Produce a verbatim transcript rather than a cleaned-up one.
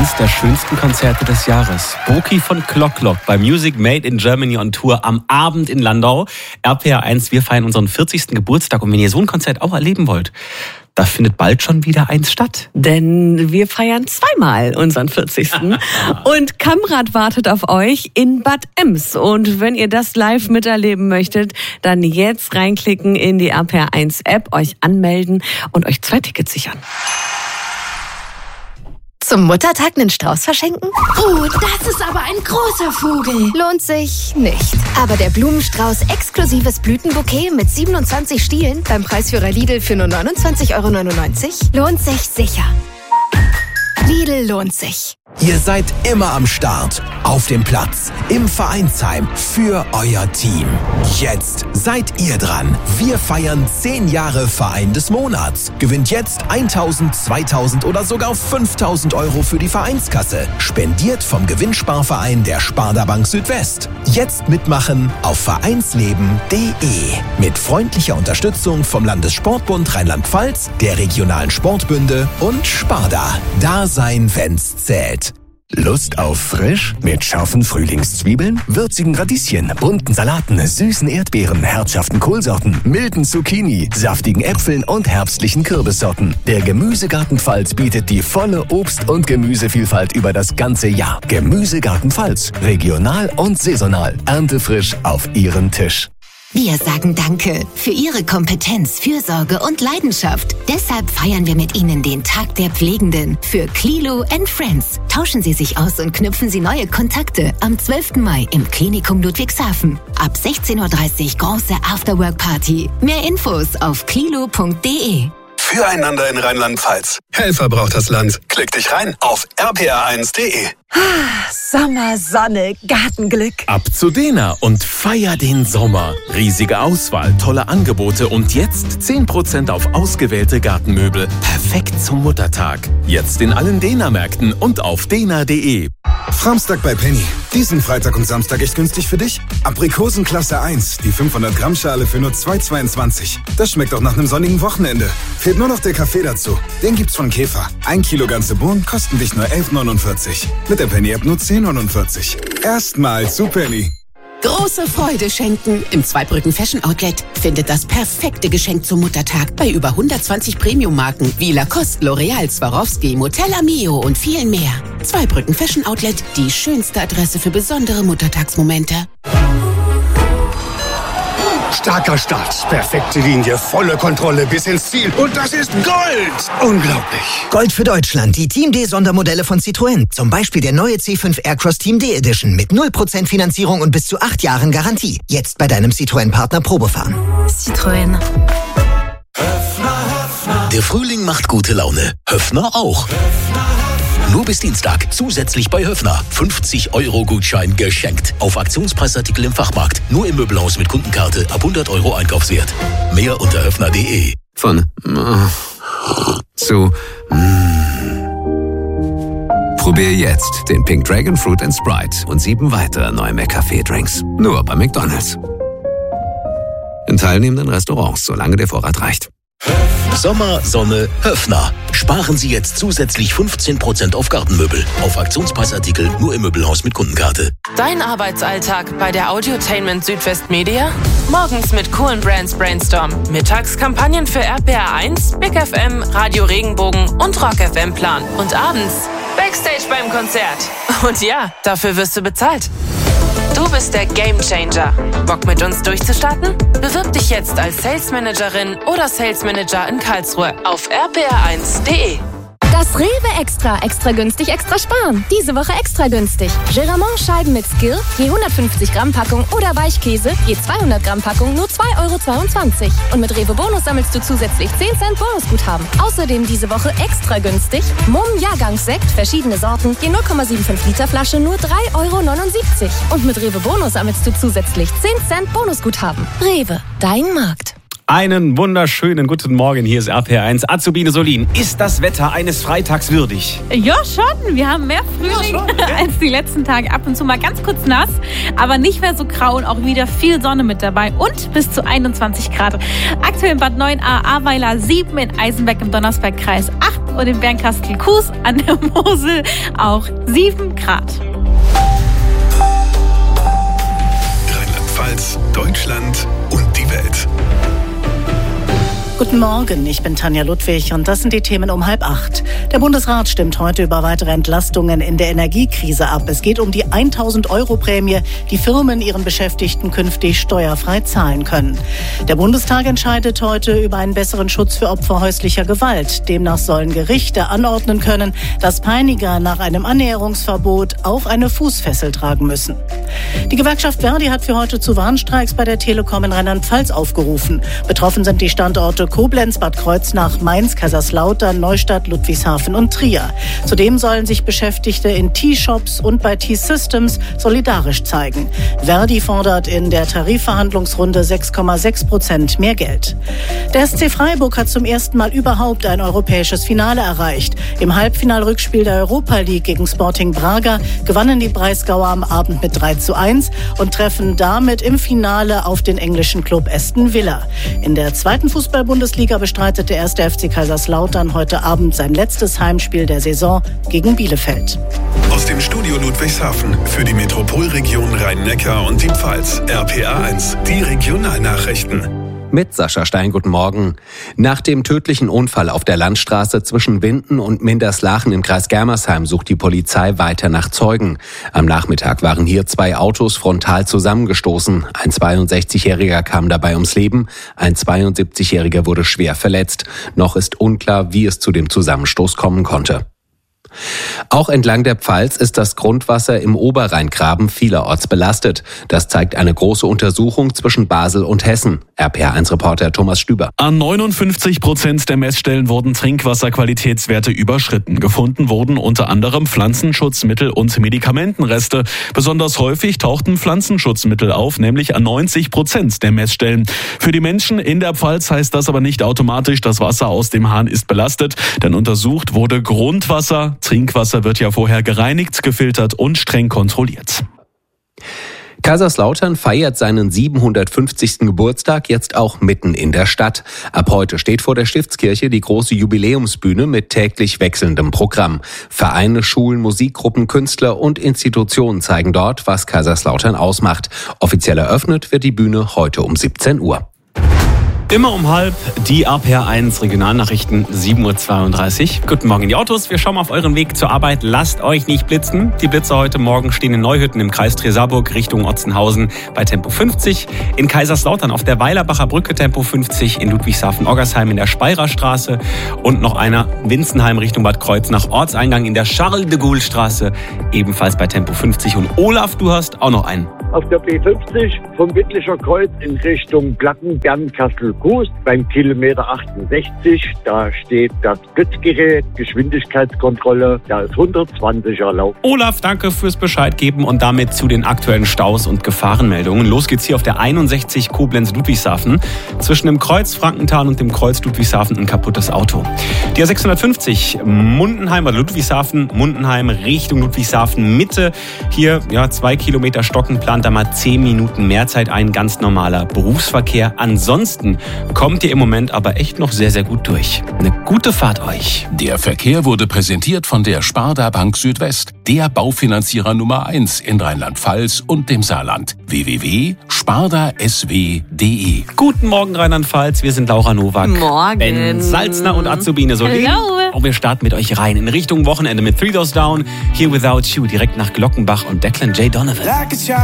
eins der schönsten Konzerte des Jahres. Boki von Clock Clock bei Music Made in Germany on Tour am Abend in Landau. R P R eins, wir feiern unseren vierzigsten Geburtstag. Und wenn ihr so ein Konzert auch erleben wollt, da findet bald schon wieder eins statt. Denn wir feiern zweimal unseren vierzigsten Und Kamrad wartet auf euch in Bad Ems. Und wenn ihr das live miterleben möchtet, dann jetzt reinklicken in die R P R eins App, euch anmelden und euch zwei Tickets sichern. Zum Muttertag einen Strauß verschenken? Oh, das ist aber ein großer Vogel. Lohnt sich nicht. Aber der Blumenstrauß exklusives Blütenbouquet mit siebenundzwanzig Stielen beim Preisführer Lidl für nur neunundzwanzig Euro neunundneunzig lohnt sich sicher. Lidl lohnt sich. Ihr seid immer am Start, auf dem Platz, im Vereinsheim, für euer Team. Jetzt seid ihr dran. Wir feiern zehn Jahre Verein des Monats. Gewinnt jetzt tausend, zweitausend oder sogar fünftausend Euro für die Vereinskasse. Spendiert vom Gewinnsparverein der Sparda Bank Südwest. Jetzt mitmachen auf vereinsleben punkt de. Mit freundlicher Unterstützung vom Landessportbund Rheinland-Pfalz, der regionalen Sportbünde und Sparda. Da sein, wenn's zählt. Lust auf frisch? Mit scharfen Frühlingszwiebeln, würzigen Radieschen, bunten Salaten, süßen Erdbeeren, herzhaften Kohlsorten, milden Zucchini, saftigen Äpfeln und herbstlichen Kürbissorten. Der Gemüsegarten Pfalz bietet die volle Obst- und Gemüsevielfalt über das ganze Jahr. Gemüsegarten Pfalz, regional und saisonal, erntefrisch auf Ihren Tisch. Wir sagen Danke für Ihre Kompetenz, Fürsorge und Leidenschaft. Deshalb feiern wir mit Ihnen den Tag der Pflegenden für Klilo and Friends. Tauschen Sie sich aus und knüpfen Sie neue Kontakte am zwölften Mai im Klinikum Ludwigshafen. Ab sechzehn Uhr dreißig große Afterwork-Party. Mehr Infos auf klilo punkt de. Füreinander in Rheinland-Pfalz. Helfer braucht das Land. Klick dich rein auf r p r eins punkt de. Sommer, Sonne, Gartenglück. Ab zu Dena und feier den Sommer. Riesige Auswahl, tolle Angebote und jetzt zehn Prozent auf ausgewählte Gartenmöbel. Perfekt zum Muttertag. Jetzt in allen Dena-Märkten und auf dena punkt de. Framstag bei Penny. Diesen Freitag und Samstag echt günstig für dich? Aprikosen Klasse eins, die fünfhundert Gramm Schale für nur zwei Euro zweiundzwanzig. Das schmeckt doch nach einem sonnigen Wochenende. Fehlt nur noch der Kaffee dazu. Den gibt's von Käfer. Ein Kilo ganze Bohnen kosten dich nur elf Euro neunundvierzig. Mit der Penny-App nur zehn Euro neunundvierzig. Erstmal zu Penny. Große Freude schenken. Im Zweibrücken Fashion Outlet findet das perfekte Geschenk zum Muttertag bei über hundertzwanzig Premium-Marken wie Lacoste, L'Oreal, Swarovski, Motella Mio und vielen mehr. Zweibrücken Fashion Outlet, die schönste Adresse für besondere Muttertagsmomente. Starker Start, perfekte Linie, volle Kontrolle bis ins Ziel. Und das ist Gold! Unglaublich. Gold für Deutschland, die Team D-Sondermodelle von Citroën. Zum Beispiel der neue C fünf Aircross Team D Edition mit null Prozent Finanzierung und bis zu acht Jahren Garantie. Jetzt bei deinem Citroën-Partner Probefahren. Citroën. Der Frühling macht gute Laune. Höffner auch. Nur bis Dienstag zusätzlich bei Höffner fünfzig Euro Gutschein geschenkt. Auf Aktionspreisartikel im Fachmarkt. Nur im Möbelhaus mit Kundenkarte ab hundert Euro Einkaufswert. Mehr unter höffner punkt de. Von äh, zu äh. Probier jetzt den Pink Dragon Fruit and Sprite und sieben weitere neue McCafé-Drinks. Nur bei McDonald's. In teilnehmenden Restaurants, solange der Vorrat reicht. Sommer, Sonne, Höffner. Sparen Sie jetzt zusätzlich fünfzehn Prozent auf Gartenmöbel. Auf Aktionspreisartikel nur im Möbelhaus mit Kundenkarte. Dein Arbeitsalltag bei der Audiotainment Südwest Media? Morgens mit coolen Brands Brainstorm. Mittags Kampagnen für R P R eins, Big F M, Radio Regenbogen und Rock F M Plan. Und abends Backstage beim Konzert. Und ja, dafür wirst du bezahlt. Du bist der Gamechanger. Bock mit uns durchzustarten? Bewirb dich jetzt als Sales Managerin oder Sales Manager in Karlsruhe auf r p r eins punkt de. Das Rewe Extra. Extra günstig, extra sparen. Diese Woche extra günstig. Geramont-Scheiben mit Skill, je hundertfünfzig Gramm Packung oder Weichkäse, je zweihundert Gramm Packung, nur zwei Euro zweiundzwanzig. Und mit Rewe Bonus sammelst du zusätzlich zehn Cent Bonusguthaben. Außerdem diese Woche extra günstig. Mumm Jahrgangssekt, verschiedene Sorten, je null Komma fünfundsiebzig Liter Flasche, nur drei Euro neunundsiebzig. Und mit Rewe Bonus sammelst du zusätzlich zehn Cent Bonusguthaben. Rewe, dein Markt. Einen wunderschönen guten Morgen, hier ist R P R eins. Azubine Solin, ist das Wetter eines Freitags würdig? Ja, schon. Wir haben mehr Frühling ja, schon, ja. als die letzten Tage. Ab und zu mal ganz kurz nass, aber nicht mehr so grau und auch wieder viel Sonne mit dabei und bis zu einundzwanzig Grad. Aktuell in Bad Neuenahr, Ahrweiler sieben, in Eisenberg im Donnersbergkreis acht und in Bernkastel-Kues an der Mosel auch sieben Grad. Rheinland-Pfalz, Deutschland und die Welt. Guten Morgen, ich bin Tanja Ludwig und das sind die Themen um halb acht. Der Bundesrat stimmt heute über weitere Entlastungen in der Energiekrise ab. Es geht um die tausend Euro Prämie, die Firmen ihren Beschäftigten künftig steuerfrei zahlen können. Der Bundestag entscheidet heute über einen besseren Schutz für Opfer häuslicher Gewalt. Demnach sollen Gerichte anordnen können, dass Peiniger nach einem Annäherungsverbot auch eine Fußfessel tragen müssen. Die Gewerkschaft Verdi hat für heute zu Warnstreiks bei der Telekom in Rheinland-Pfalz aufgerufen. Betroffen sind die Standorte Koblenz, Bad Kreuznach, Mainz, Kaiserslautern, Neustadt, Ludwigshafen und Trier. Zudem sollen sich Beschäftigte in T-Shops und bei T-Systems solidarisch zeigen. Verdi fordert in der Tarifverhandlungsrunde sechs Komma sechs Prozent mehr Geld. Der S C Freiburg hat zum ersten Mal überhaupt ein europäisches Finale erreicht. Im Halbfinalrückspiel der Europa League gegen Sporting Braga gewannen die Breisgauer am Abend mit drei zu eins und treffen damit im Finale auf den englischen Club Aston Villa. In der zweiten Fußball-Bundesliga bestreitet der erste F C Kaiserslautern heute Abend sein letztes Heimspiel der Saison gegen Bielefeld. Aus dem Studio Ludwigshafen für die Metropolregion Rhein-Neckar und die Pfalz. R P A eins, die Regionalnachrichten. Mit Sascha Stein, guten Morgen. Nach dem tödlichen Unfall auf der Landstraße zwischen Winden und Minderslachen im Kreis Germersheim sucht die Polizei weiter nach Zeugen. Am Nachmittag waren hier zwei Autos frontal zusammengestoßen. Ein zweiundsechzigjähriger kam dabei ums Leben, ein zweiundsiebzigjähriger wurde schwer verletzt. Noch ist unklar, wie es zu dem Zusammenstoß kommen konnte. Auch entlang der Pfalz ist das Grundwasser im Oberrheingraben vielerorts belastet. Das zeigt eine große Untersuchung zwischen Basel und Hessen. R P A eins Reporter Thomas Stüber. An neunundfünfzig Prozent der Messstellen wurden Trinkwasserqualitätswerte überschritten. Gefunden wurden unter anderem Pflanzenschutzmittel und Medikamentenreste. Besonders häufig tauchten Pflanzenschutzmittel auf, nämlich an neunzig Prozent der Messstellen. Für die Menschen in der Pfalz heißt das aber nicht automatisch, das Wasser aus dem Hahn ist belastet, denn untersucht wurde Grundwasser. Trinkwasser wird ja vorher gereinigt, gefiltert und streng kontrolliert. Kaiserslautern feiert seinen siebenhundertfünfzigsten Geburtstag jetzt auch mitten in der Stadt. Ab heute steht vor der Stiftskirche die große Jubiläumsbühne mit täglich wechselndem Programm. Vereine, Schulen, Musikgruppen, Künstler und Institutionen zeigen dort, was Kaiserslautern ausmacht. Offiziell eröffnet wird die Bühne heute um siebzehn Uhr. Immer um halb die R P A eins Regionalnachrichten, sieben Uhr zweiunddreißig. Guten Morgen in die Autos. Wir schauen auf euren Weg zur Arbeit. Lasst euch nicht blitzen. Die Blitzer heute Morgen stehen in Neuhütten im Kreis Trier-Saarburg Richtung Otzenhausen bei Tempo fünfzig. In Kaiserslautern auf der Weilerbacher Brücke Tempo fünfzig. In Ludwigshafen-Oggersheim in der Speirerstraße. Und noch einer Winzenheim Richtung Bad Kreuznach Ortseingang in der Charles-de-Gaulle-Straße. Ebenfalls bei Tempo fünfzig. Und Olaf, du hast auch noch einen. Auf der B fünfzig vom Wittlicher Kreuz in Richtung Platten-Bernkastel-Kues beim Kilometer achtundsechzig. Da steht das Gützgerät, Geschwindigkeitskontrolle, da ist hundertzwanzig erlaubt. Olaf, danke fürs Bescheid geben und damit zu den aktuellen Staus und Gefahrenmeldungen. Los geht's hier auf der einundsechzig Koblenz-Ludwigshafen. Zwischen dem Kreuz Frankenthal und dem Kreuz Ludwigshafen ein kaputtes Auto. Die A sechshundertfünfzig Mundenheim oder Ludwigshafen, Mundenheim Richtung Ludwigshafen Mitte. Hier ja zwei Kilometer Stocken, plant da mal zehn Minuten mehr Zeit ein. Ganz normaler Berufsverkehr. Ansonsten kommt ihr im Moment aber echt noch sehr, sehr gut durch. Eine gute Fahrt euch. Der Verkehr wurde präsentiert von der Sparda Bank Südwest, der Baufinanzierer Nummer eins in Rheinland-Pfalz und dem Saarland. w w w punkt sparda s w punkt d e. Guten Morgen Rheinland-Pfalz, wir sind Laura Nowak, Morgen. Ben Salzner und Azubine Solin. Und wir starten mit euch rein in Richtung Wochenende mit Three Doors Down, Here Without You, direkt nach Glockenbach und Declan J. Donovan.